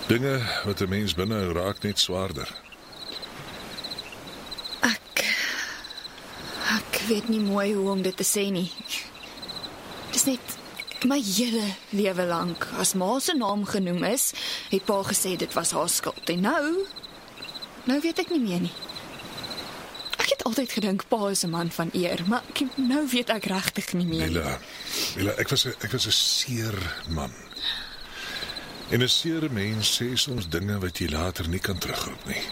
Dinge wat 'n mens binne raak net swaarder. Ek weet nie mooi hoe om dit te sê nie. Dis net my hele lewe lank. As ma se naam genoem is, het pa gesê dit was haar skuld. En nou weet ek nie meer nie. Ek het altyd gedink pa is 'n man van eer, maar nou weet ek regtig nie meer. Lila, ek was 'n seer man. En 'n seere mens sê soms dinge wat jy later nie kan terugroep nie.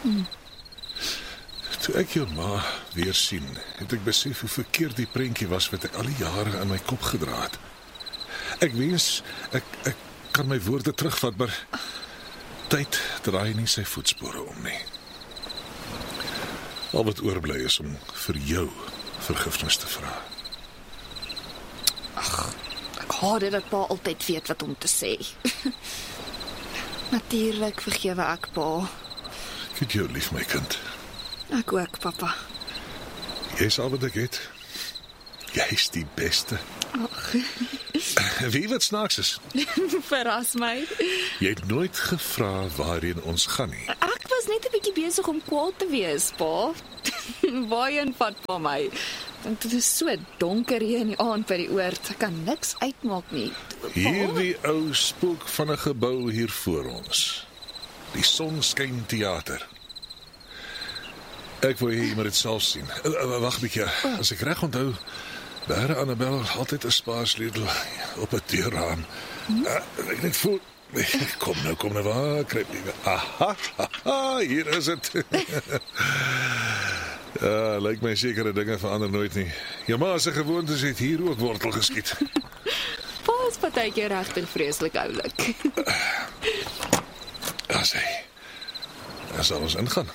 Toe ek jou ma weer sien, het ek besef hoe verkeerd die prentjie was wat ek al die jare in my kop gedra het. Ek wens ek kan my woorde terugvat, maar tyd draai nie sy voetspore om nie. Al wat oorbly is om vir jou vergifnis te vra. Ek haat dit dat pa altyd weet wat om te sê. Natuurlik vergewe ek pa. Ek het jou lief, my kind. Ek ook, papa. Jy is al wat ek het. Jy is die beste. Ag, Wie wat snaaks is? verras my. Jy het nooit gevra waarheen ons gaan nie. Ek was net 'n bietjie besig om kwaad te wees, pa. Waarheen vat pa my? Want dit is so donker hier in die aand by die oord. Ek kan niks uitmaak nie. Hierdie ou spook van 'n gebou hier voor ons. Die Sonskyn Theater. Ek wil jy maar dit self sien. Wag 'n bietjie. As ek reg onthou, daar Annabel altyd 'n spaarsleutel op 'n deurraam. Ek net voel kom nou waar, kruip nie. Aha, hier is dit. Ja, lyk my sekere dinge verander nooit nie. Jou ma se gewoontes het hier ook wortel geskiet. Pa is partykeer regtig vreeslik oulik. Ja, sê. Daar sal ons ingaan.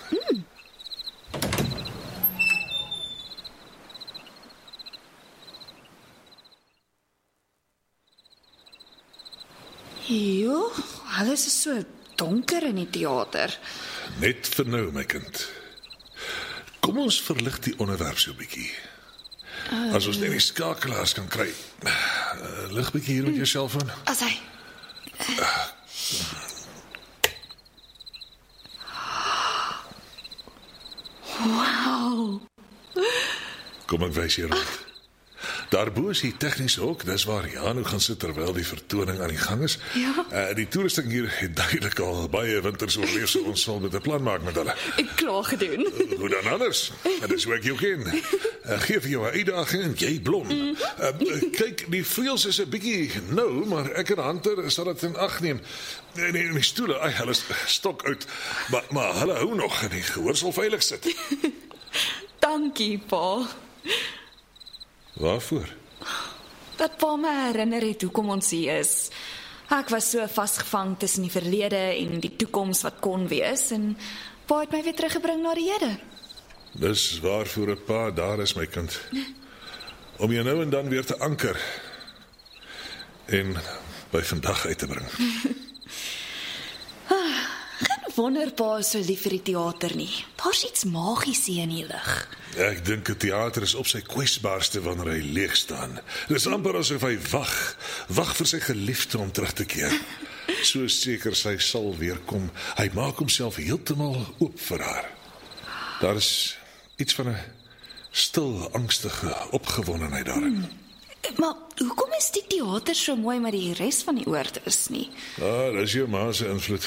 Jo, alles is so donker in die teater. Net vir nou, my kind. Kom ons verlig die onderwerp so 'n bietjie. As ons net die skakelaars kan kry. Lig bietjie hier met jou selfoon. As hy. Wow. Kom ek wys jou rond. Daarbo is die tegniese hok, dis waar Janu gaan sit terwyl die vertoning aan die gang is. Ja. Die toerusting hier het duidelik al baie winters oorleef, so ons sal met 'n plan maak met hulle. Ek klaar gedoen. Hoe dan anders? Dit is hoe ek jou ken. Geef jou 'n uitdaging en jy blom. Kyk, die vleuels is 'n bietjie nou, maar ek en Hunter sal dit in ag neem. Nee, die stoele, hulle is stok uit. Maar hulle hou nog en die gehoor sal veilig sit. Dankie, pa. Waarvoor? Dat pa my herinner het hoekom ons hier is. Ek was so vasgevang tussen die verlede en die toekoms wat kon wees en pa het my weer teruggebring na die hede. Dis waarvoor 'n pa daar is, my kind. Om jou nou en dan weer te anker en by vandag uit te bring. Geen wonder pa is so lief vir die teater nie. Daar's iets magies hier in die lug. Ek dink 'n teater is op sy kwesbaarste wanneer hy leeg staan. Dit is amper asof hy wag vir sy geliefde om terug te keer. So seker sy sal weer kom. Hy maak homself heeltemal oop vir haar. Daar is iets van 'n stil, angstige opgewondenheid daarin. Maar hoekom is die teater so mooi maar die res van die oord is nie? Dis jou ma se invloed.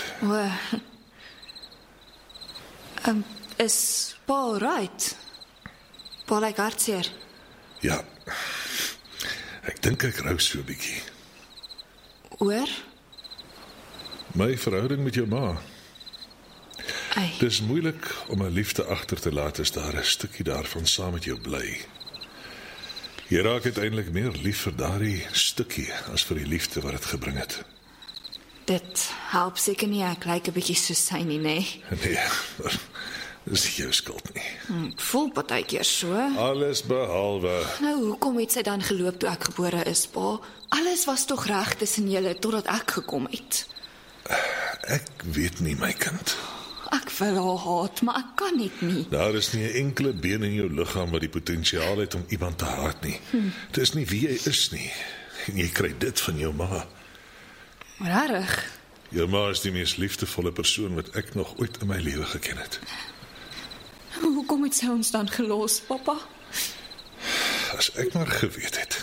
Is pa alright? Pa lyk hartseer. Ja. Ek dink ek rou so 'n bietjie. Oor? My verhouding met jou ma. Ai. Dis moeilik om 'n liefde agter te laat as daar 'n stukkie daarvan saam met jou bly. Jy raak uiteindelik meer lief vir daardie stukkie as vir die liefde wat dit gebring het. Dit help seker nie, ek lyk 'n bietjie soos sy nie, nee. Nee, dis jou skuld nie. Ek voel partykeer so. Alles behalwe. Nou, hoekom het sy dan geloop toe ek gebore is, pa? Alles was tog reg tussen julle totdat ek gekom het. Ek weet nie, my kind. Ek wil haar haat, maar ek kan net nie. Daar is nie 'n enkele been in jou liggaam wat die potensiaal het om iemand te haat nie. Dit is nie wie jy is nie. En jy kry dit van jou ma. Rarig. Jou ma is die mees liefdevolle persoon wat ek nog ooit in my lewe geken het. Hoekom het sy ons dan gelos, pappa? As ek maar geweet het.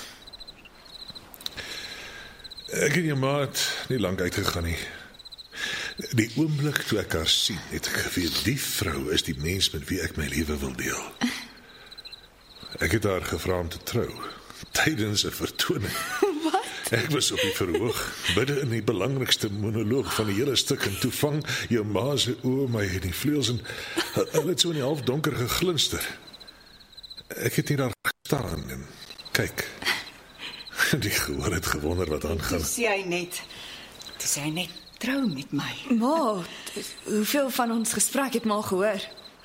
Ek en jou ma het nie lank uitgegaan nie. Die oomblik toe ek haar sien, het ek geweet, die vrou is die mens met wie ek my lewe wil deel. Ek het haar gevra om te trou, tydens 'n vertoning. Wat? Ek was op die verhoog, bidde in die belangrikste monoloog van die hele stuk, en toe vang jou ma se oë my in die vleuels en hulle het so in die halfdonker geglinster. Ek het nie daar gestaan en kyk. Die gehoor het gewonder wat aangaan. Toe sê hy net, trou met my. Ma, hoeveel van ons gesprek het ma gehoor?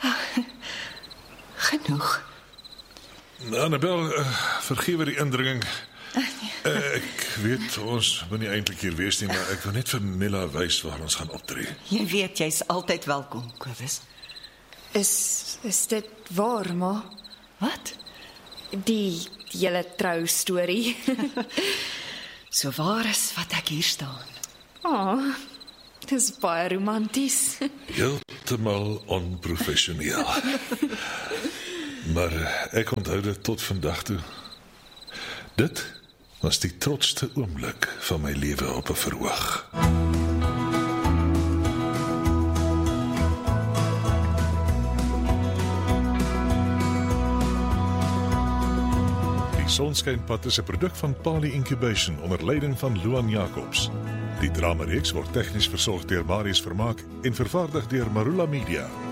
Genoeg. Annabel, vergewe die indringing. Ek weet ons moet nie eintlik hier wees nie, maar ek wil net vir Milla wys waar ons gaan optree. Jy weet, jy's altyd welkom, Kobus. Is dit waar, ma? Wat? Die hele trou storie. So waar is wat ek hier staan. Dis baie romanties. Heeltemal onprofessioneel. Maar ek onthou dit tot vandag toe. Dit was die trotsste oomblik van my lewe op 'n verhoog. Die Sonskynpad is 'n produk van Pali Incubation onder leiding van Luan Jacobs. Die dramareeks word tegnies versorg deur Marius Vermaak en vervaardig deur Marula Media.